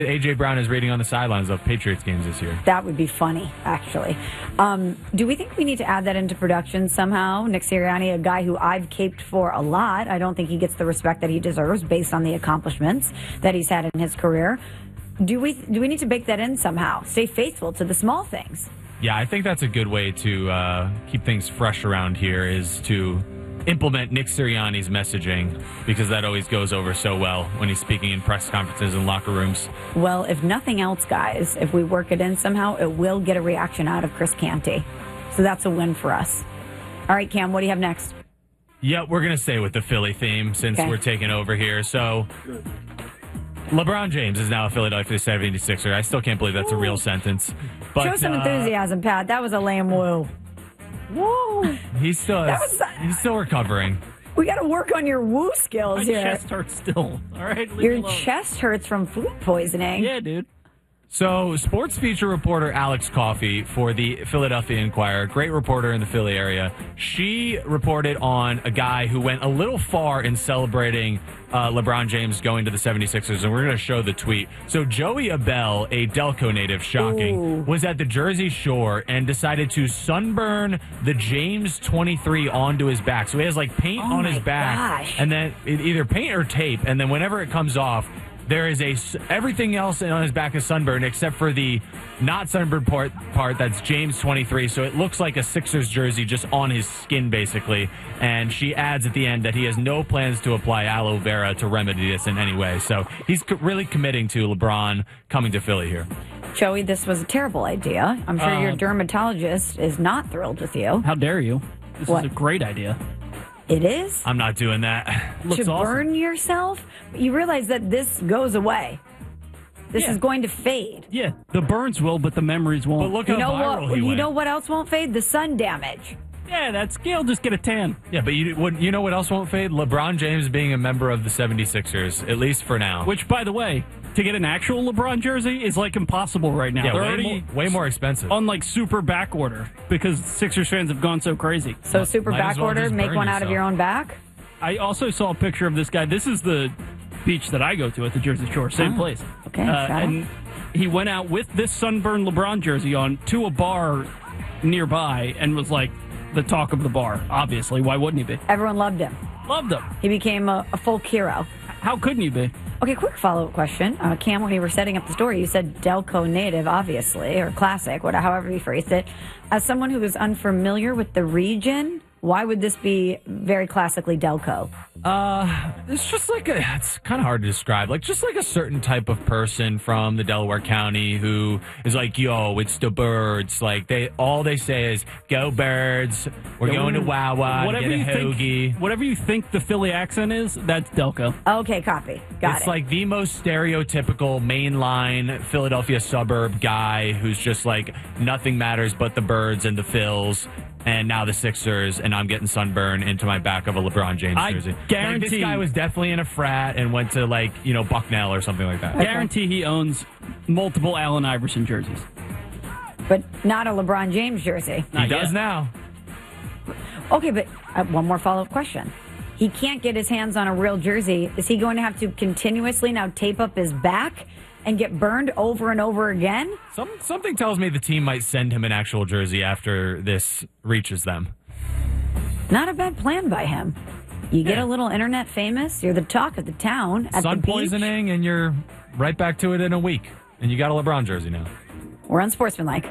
A.J. Brown is reading on the sidelines of Patriots games this year. That would be funny, actually. Do we think we need to add that into production somehow? Nick Sirianni, a guy who I've caped for a lot. I don't think he gets the respect that he deserves based on the accomplishments that he's had in his career. Do we need to bake that in somehow? Stay faithful to the small things. Yeah, I think that's a good way to keep things fresh around here is to implement Nick Sirianni's messaging, because that always goes over so well when he's speaking in press conferences and locker rooms. Well, if nothing else, guys, if we work it in somehow, it will get a reaction out of Chris Canty. So that's a win for us. All right, Cam, what do you have next? Yeah, we're going to stay with the Philly theme since we're taking over here. So LeBron James is now a Philadelphia 76er. I still can't believe that's a real sentence. But, show some enthusiasm, Pat. That was a lame woo. Whoa. He's still recovering. We got to work on your woo skills here. My chest hurts still. All right, your chest hurts from food poisoning. Yeah, dude. So, sports feature reporter Alex Coffey for the Philadelphia Inquirer, great reporter in the Philly area, she reported on a guy who went a little far in celebrating LeBron James going to the 76ers, and we're going to show the tweet. So, Joey Abell, a Delco native, shocking, was at the Jersey Shore and decided to sunburn the James 23 onto his back. So, he has like paint on his back, and then either paint or tape, and then whenever it comes off, there is everything else on his back is sunburned except for the not sunburned part that's James 23. So it looks like a Sixers jersey just on his skin, basically. And she adds at the end that he has no plans to apply aloe vera to remedy this in any way. So he's really committing to LeBron coming to Philly here. Joey, this was a terrible idea. I'm sure your dermatologist is not thrilled with you. How dare you? This is a great idea. It is? I'm not doing that. Looks to awesome. Burn yourself? You realize that this goes away. This is going to fade. Yeah, the burns will, but the memories won't. But look how viral he went. You know what else won't fade? The sun damage. Yeah, that's he'll just get a tan. Yeah, but you know what else won't fade? LeBron James being a member of the 76ers, at least for now. Which, by the way, to get an actual LeBron jersey is like impossible right now. Yeah, they're way more expensive. On like super back order because Sixers fans have gone so crazy. So super back order, make one out of your own back? I also saw a picture of this guy. This is the beach that I go to at the Jersey Shore, same place. Okay, and he went out with this sunburned LeBron jersey on to a bar nearby and was like the talk of the bar. Obviously, why wouldn't he be? Everyone loved him. Loved him. He became a folk hero. How couldn't you be? Okay, quick follow-up question. Cam, when you were setting up the story, you said Delco native, obviously, or classic, however you phrased it. As someone who is unfamiliar with the region, why would this be very classically Delco? It's just like it's kind of hard to describe. Like just like a certain type of person from the Delaware County who is like, yo, it's the birds. Like all they say is, go birds. We're going to Wawa to get a hoagie. Whatever you think the Philly accent is, that's Delco. Okay, copy. Got it. It's like the most stereotypical mainline Philadelphia suburb guy who's just like nothing matters but the birds and the Phils. And now the Sixers, and I'm getting sunburn into my back of a LeBron James jersey. I guarantee this guy was definitely in a frat and went to Bucknell or something like that. I guarantee he owns multiple Allen Iverson jerseys. But not a LeBron James jersey. He does now. Okay, but one more follow-up question. He can't get his hands on a real jersey. Is he going to have to continuously now tape up his back and get burned over and over again? Something tells me the team might send him an actual jersey after this reaches them. Not a bad plan by him. You get a little internet famous, you're the talk of the town at sun the beach. Poisoning, and you're right back to it in a week. And you got a LeBron jersey now. We're unsportsmanlike.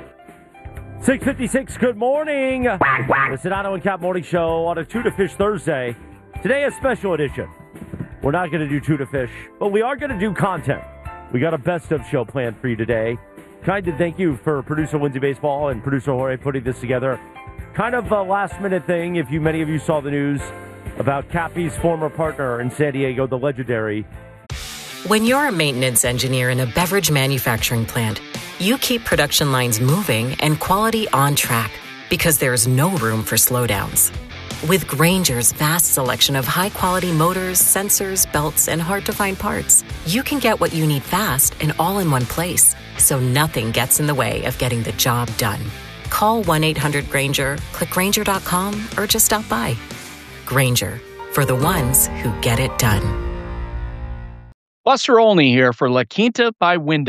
6:56, good morning. The Sedano and Cap Morning Show on a Tuna Fish Thursday. Today a special edition. We're not going to do Tuna Fish, but we are going to do content. We got a best of show planned for you today. Kind of thank you for producer Lindsay Baseball and producer Jorge putting this together. Kind of a last minute thing. If many of you saw the news about Cappy's former partner in San Diego, the legendary. When you're a maintenance engineer in a beverage manufacturing plant, you keep production lines moving and quality on track because there's no room for slowdowns. With Grainger's vast selection of high-quality motors, sensors, belts, and hard-to-find parts, you can get what you need fast and all in one place, so nothing gets in the way of getting the job done. Call 1-800-GRAINGER, click Grainger.com, or just stop by. Grainger, for the ones who get it done. Buster Olney here for La Quinta by Wyndham.